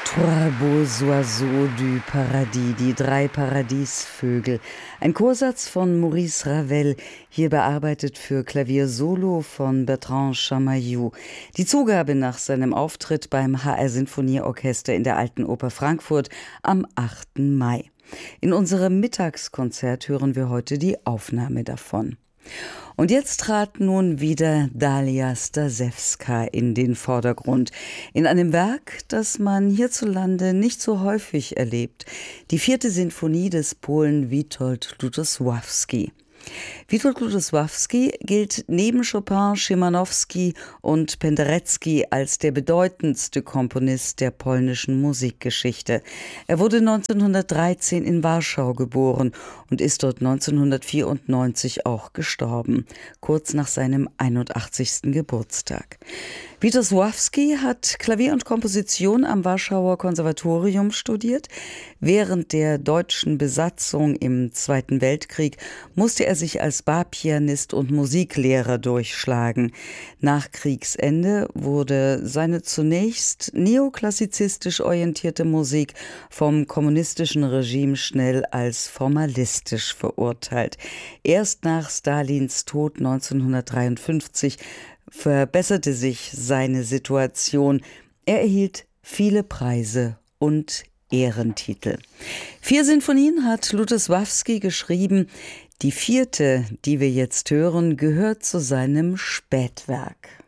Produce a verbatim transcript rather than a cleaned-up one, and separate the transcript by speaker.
Speaker 1: Trois beaux oiseaux du Paradis, die drei Paradiesvögel. Ein Chorsatz von Maurice Ravel, hier bearbeitet für Klavier Solo von Bertrand Chamayou. Die Zugabe nach seinem Auftritt beim H R Sinfonieorchester in der Alten Oper Frankfurt am achten Mai. In unserem Mittagskonzert hören wir heute die Aufnahme davon. Und jetzt trat nun wieder Dalia Stasewska in den Vordergrund. In einem Werk, das man hierzulande nicht so häufig erlebt. Die vierte Sinfonie des Polen Witold Lutosławski. Witold Lutosławski gilt neben Chopin, Szymanowski und Penderecki als der bedeutendste Komponist der polnischen Musikgeschichte. Er wurde neunzehnhundertdreizehn in Warschau geboren und ist dort neunzehnhundertvierundneunzig auch gestorben, kurz nach seinem einundachtzigsten Geburtstag. Lutosławski hat Klavier und Komposition am Warschauer Konservatorium studiert. Während der deutschen Besatzung im Zweiten Weltkrieg musste er sich als Barpianist und Musiklehrer durchschlagen. Nach Kriegsende wurde seine zunächst neoklassizistisch orientierte Musik vom kommunistischen Regime schnell als formalistisch verurteilt. Erst nach Stalins Tod neunzehnhundertdreiundfünfzig verbesserte sich seine Situation. Er erhielt viele Preise und Ehrentitel. Vier Sinfonien hat Lutosławski geschrieben. Die vierte, die wir jetzt hören, gehört zu seinem Spätwerk.